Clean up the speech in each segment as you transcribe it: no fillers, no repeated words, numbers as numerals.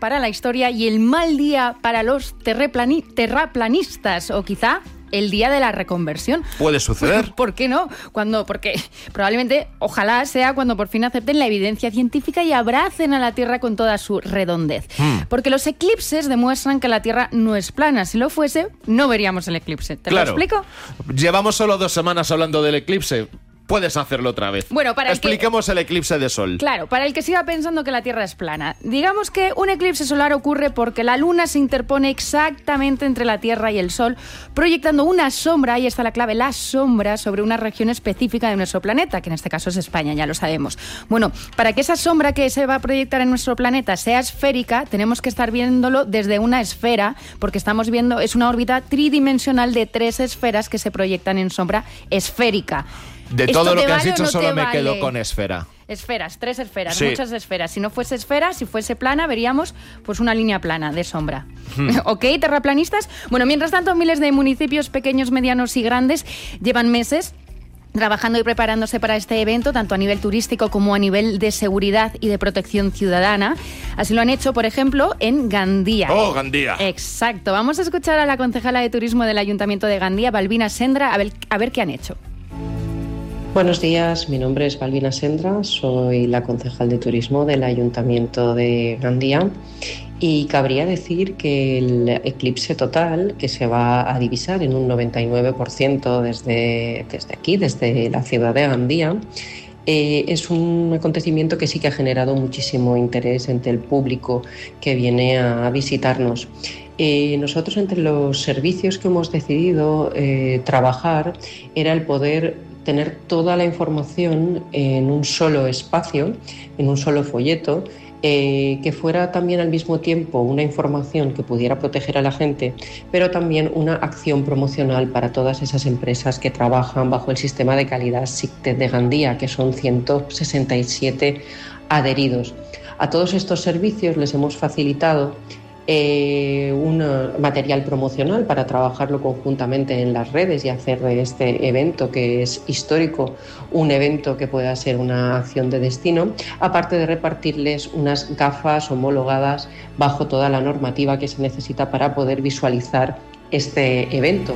para la historia y el mal día para los terraplanistas, o quizá el día de la reconversión. Puede suceder. ¿Por qué no? Porque probablemente, ojalá sea cuando por fin acepten la evidencia científica y abracen a la Tierra con toda su redondez. Porque los eclipses demuestran que la Tierra no es plana. Si lo fuese, no veríamos el eclipse. ¿Te lo explico? Llevamos solo 2 semanas hablando del eclipse. Puedes hacerlo otra vez. Bueno, expliquemos el eclipse de sol. Claro, para el que siga pensando que la Tierra es plana. Digamos que un eclipse solar ocurre porque la Luna se interpone exactamente entre la Tierra y el Sol, proyectando una sombra, y está la clave, la sombra, sobre una región específica de nuestro planeta, que en este caso es España, ya lo sabemos. Bueno, para que esa sombra que se va a proyectar en nuestro planeta sea esférica, tenemos que estar viéndolo desde una esfera, porque estamos viendo, es una órbita tridimensional de 3 esferas que se proyectan en sombra esférica. De todo lo que has dicho, solo me quedo con esfera. Esferas, 3 esferas, sí. Muchas esferas. Si no fuese esfera, si fuese plana, veríamos pues una línea plana de sombra. ¿Ok, terraplanistas? Bueno, mientras tanto, miles de municipios pequeños, medianos y grandes llevan meses trabajando y preparándose para este evento, tanto a nivel turístico como a nivel de seguridad y de protección ciudadana. Así lo han hecho, por ejemplo, en Gandía. ¡Oh, Gandía! Exacto. Vamos a escuchar a la concejala de Turismo del Ayuntamiento de Gandía, Balbina Sendra, a ver qué han hecho. Buenos días, mi nombre es Balbina Sendra, soy la concejal de Turismo del Ayuntamiento de Gandía y cabría decir que el eclipse total, que se va a divisar en un 99% desde aquí, desde la ciudad de Gandía, es un acontecimiento que sí que ha generado muchísimo interés entre el público que viene a visitarnos. Nosotros, entre los servicios que hemos decidido trabajar, era el poder tener toda la información en un solo espacio, en un solo folleto, que fuera también al mismo tiempo una información que pudiera proteger a la gente, pero también una acción promocional para todas esas empresas que trabajan bajo el sistema de calidad SICTED de Gandía, que son 167 adheridos. A todos estos servicios les hemos facilitado un material promocional para trabajarlo conjuntamente en las redes y hacer de este evento, que es histórico, un evento que pueda ser una acción de destino, aparte de repartirles unas gafas homologadas bajo toda la normativa que se necesita para poder visualizar este evento.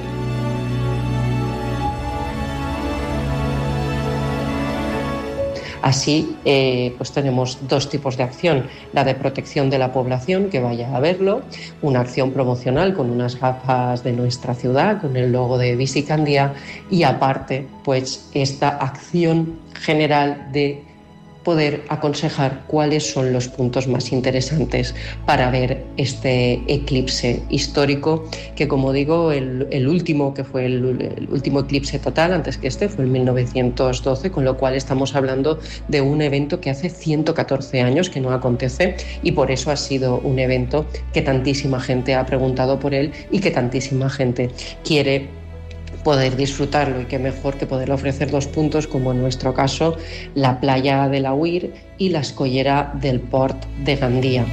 Así, pues tenemos 2 tipos de acción: la de protección de la población que vaya a verlo, una acción promocional con unas gafas de nuestra ciudad, con el logo de Visit Gandía, y aparte, pues esta acción general de poder aconsejar cuáles son los puntos más interesantes para ver este eclipse histórico, que, como digo, el último, que fue el último eclipse total antes que este, fue en 1912, con lo cual estamos hablando de un evento que hace 114 años que no acontece, y por eso ha sido un evento que tantísima gente ha preguntado por él y que tantísima gente quiere poder disfrutarlo, y qué mejor que poder ofrecer 2 puntos, como en nuestro caso la playa de la Huir y la escollera del Port de Gandía.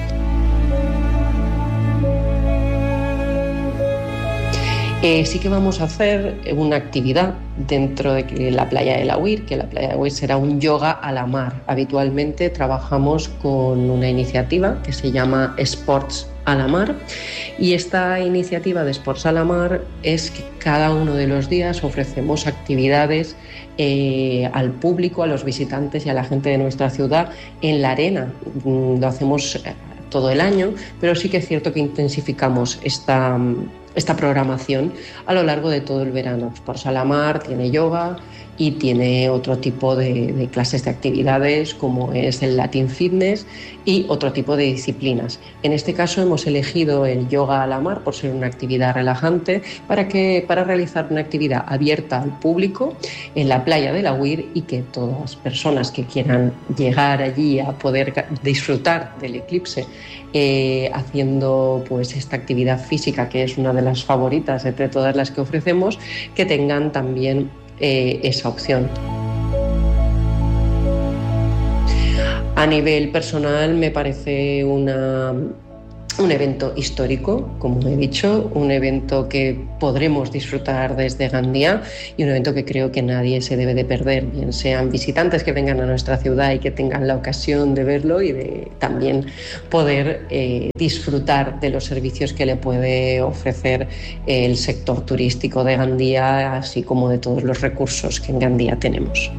Sí que vamos a hacer una actividad dentro de la playa de la Huir, que la playa de la Huir será un yoga a la mar. Habitualmente trabajamos con una iniciativa que se llama Sports a la Mar, y esta iniciativa de Sports a la Mar es que cada uno de los días ofrecemos actividades al público, a los visitantes y a la gente de nuestra ciudad en la arena. Lo hacemos todo el año, pero sí que es cierto que intensificamos esta programación a lo largo de todo el verano. Sports a la Mar tiene yoga y tiene otro tipo de clases de actividades, como es el Latin Fitness y otro tipo de disciplinas. En este caso hemos elegido el yoga a la mar por ser una actividad relajante, para realizar una actividad abierta al público en la playa de la Huir, y que todas las personas que quieran llegar allí a poder disfrutar del eclipse haciendo pues esta actividad física, que es una de las favoritas entre todas las que ofrecemos, que tengan también esa opción. A nivel personal me parece una Un evento histórico, como he dicho, un evento que podremos disfrutar desde Gandía y un evento que creo que nadie se debe de perder, bien sean visitantes que vengan a nuestra ciudad y que tengan la ocasión de verlo y de también poder disfrutar de los servicios que le puede ofrecer el sector turístico de Gandía, así como de todos los recursos que en Gandía tenemos.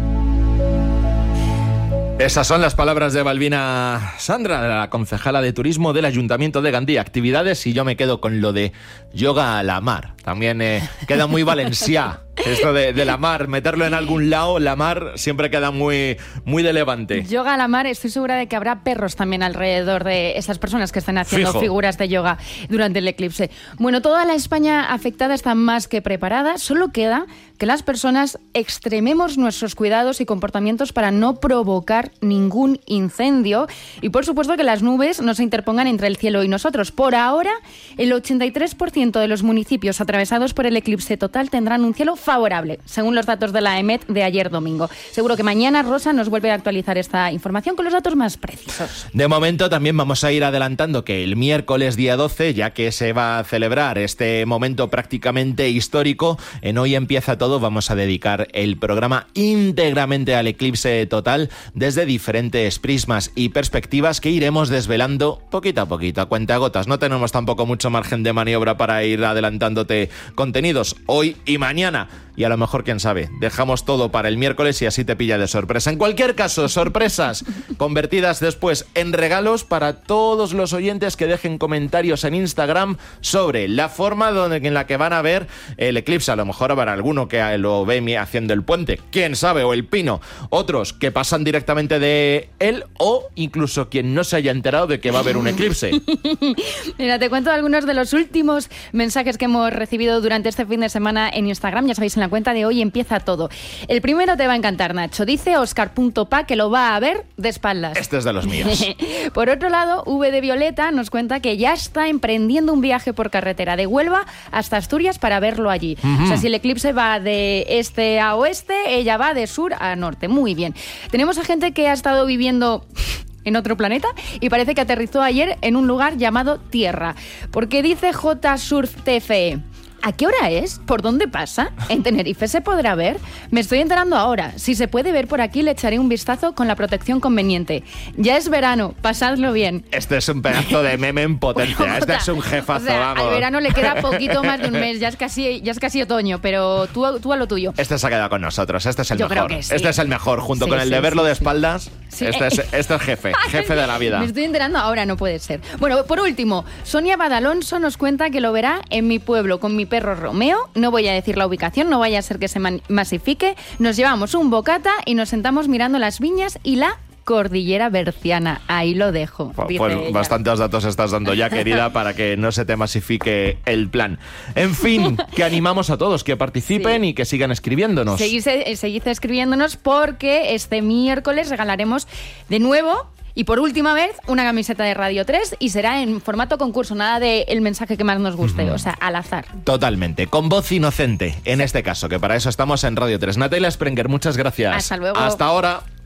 Esas son las palabras de Balbina Sandra, la concejala de turismo del Ayuntamiento de Gandía. Actividades, y yo me quedo con lo de yoga a la mar. También queda muy valencià. Esto de la mar, meterlo en algún lado, la mar siempre queda muy, muy de Levante. Yoga a la mar, estoy segura de que habrá perros también alrededor de esas personas que están haciendo figuras de yoga durante el eclipse. Bueno, toda la España afectada está más que preparada, solo queda que las personas extrememos nuestros cuidados y comportamientos para no provocar ningún incendio y, por supuesto, que las nubes no se interpongan entre el cielo y nosotros. Por ahora, el 83% de los municipios atravesados por el eclipse total tendrán un cielo favorable, según los datos de la EMET de ayer domingo. Seguro que mañana Rosa nos vuelve a actualizar esta información con los datos más precisos. De momento también vamos a ir adelantando que el miércoles día 12, ya que se va a celebrar este momento prácticamente histórico, en Hoy Empieza Todo vamos a dedicar el programa íntegramente al eclipse total desde diferentes prismas y perspectivas que iremos desvelando poquito a poquito, a cuentagotas. No tenemos tampoco mucho margen de maniobra para ir adelantándote contenidos hoy y mañana. Y a lo mejor, quién sabe, dejamos todo para el miércoles y así te pilla de sorpresa. En cualquier caso, sorpresas convertidas después en regalos para todos los oyentes que dejen comentarios en Instagram sobre la forma en la que van a ver el eclipse. A lo mejor habrá alguno que lo ve haciendo el puente, quién sabe, o el pino. Otros que pasan directamente de él, o incluso quien no se haya enterado de que va a haber un eclipse. Mira, te cuento algunos de los últimos mensajes que hemos recibido durante este fin de semana en Instagram. Ya sabéis, en la cuenta de Hoy Empieza Todo. El primero te va a encantar, Nacho. Dice Oscar.pa que lo va a ver de espaldas. Este es de los míos. Por otro lado, V de Violeta nos cuenta que ya está emprendiendo un viaje por carretera de Huelva hasta Asturias para verlo allí. O sea, si el eclipse va de este a oeste, ella va de sur a norte. Muy bien. Tenemos a gente que ha estado viviendo en otro planeta y parece que aterrizó ayer en un lugar llamado Tierra. Porque dice JSurfTFE: ¿a qué hora es? ¿Por dónde pasa? ¿En Tenerife se podrá ver? Me estoy enterando ahora. Si se puede ver por aquí, le echaré un vistazo con la protección conveniente. Ya es verano, pasadlo bien. Este es un pedazo de meme en potencia. Bueno, este es un jefazo, o sea, vamos. Al verano le queda poquito más de un mes, ya es casi otoño, pero tú a lo tuyo. Este se ha quedado con nosotros, este es el Yo mejor. Creo que sí. Este es el mejor, junto con el de verlo de espaldas. Sí. Este es jefe de la vida. Me estoy enterando ahora, no puede ser. Bueno, por último, Sonia Badalonso nos cuenta que lo verá en mi pueblo con mi perro Romeo. No voy a decir la ubicación, no vaya a ser que se masifique. Nos llevamos un bocata y nos sentamos mirando las viñas y la cordillera berciana. Ahí lo dejo. Pues bastantes datos estás dando ya, querida, para que no se te masifique el plan. En fin, que animamos a todos que participen y que sigan escribiéndonos. Seguid escribiéndonos porque este miércoles regalaremos de nuevo y por última vez una camiseta de Radio 3 y será en formato concurso, nada de el mensaje que más nos guste, o sea, al azar. Totalmente, con voz inocente en este caso, que para eso estamos en Radio 3. Natalia Sprenger, muchas gracias. Hasta luego. Hasta ahora.